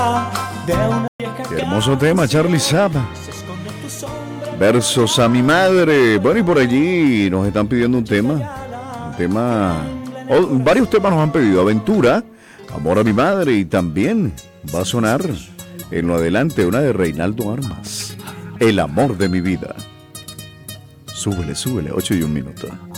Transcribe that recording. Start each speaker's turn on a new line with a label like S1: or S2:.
S1: Qué hermoso tema, Charly Sapp. Versos a mi madre. Bueno, y por allí nos están pidiendo un tema, varios temas nos han pedido. Aventura, Amor a mi madre, y también va a sonar en lo adelante una de Reinaldo Armas, El amor de mi vida. Súbele, 8 y 1 minuto.